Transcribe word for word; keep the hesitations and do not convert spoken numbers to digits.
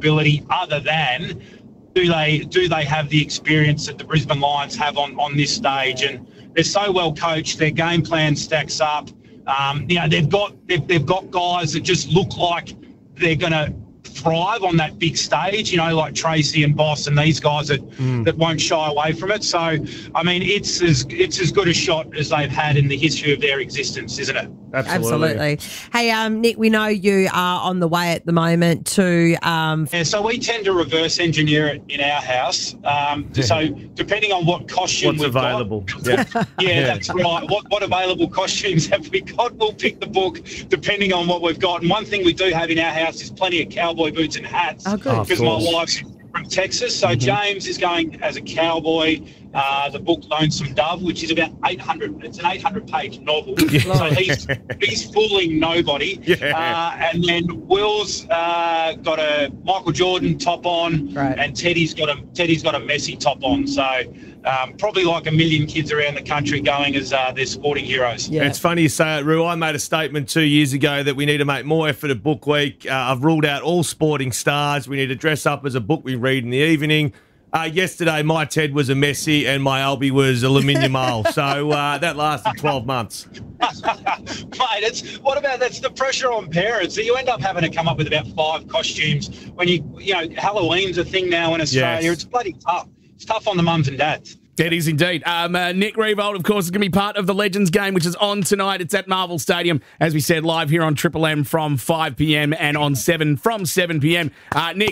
ability other than do they do they have the experience that the Brisbane Lions have on, on this stage? And they're so well coached. Their game plan stacks up. Um, you know, they've got they've, they've got guys that just look like they're going to thrive on that big stage, you know, like Tracy and Boss and these guys that mm. that won't shy away from it. So, I mean, it's as it's as good a shot as they've had in the history of their existence, isn't it? Absolutely. Absolutely. Hey, um, Nick, we know you are on the way at the moment to... Um... Yeah, so we tend to reverse engineer it in our house. Um, so depending on what costume What's we've available. got... Yeah. yeah, yeah, that's right. What, what available costumes have we got? We'll pick the book depending on what we've got. And one thing we do have in our house is plenty of cowboy boots and hats. Oh, good. Because my wife's from Texas. So mm-hmm. James is going as a cowboy. Uh, the book Lonesome Dove, which is about eight hundred. It's an eight hundred page novel. Yeah. So he's he's fooling nobody. Yeah. Uh, and then Will's uh, got a Michael Jordan top on, right. and Teddy's got a Teddy's got a Messi top on. So um, probably like a million kids around the country going as uh, their sporting heroes. Yeah. It's funny you say it, Roo. I made a statement two years ago that we need to make more effort at Book Week. Uh, I've ruled out all sporting stars. We need to dress up as a book we read in the evening. Uh, yesterday, my Ted was a Messi and my Albie was a Lamin Yamal. So uh, that lasted twelve months. Mate, it's, what about that's the pressure on parents. So you end up having to come up with about five costumes when you, you know, Halloween's a thing now in Australia. Yes. It's bloody tough. It's tough on the mums and dads. It is indeed. Um, uh, Nick Riewoldt, of course, is going to be part of the Legends game, which is on tonight. It's at Marvel Stadium, as we said, live here on Triple M from five p m and on seven from seven p m. Uh, Nick.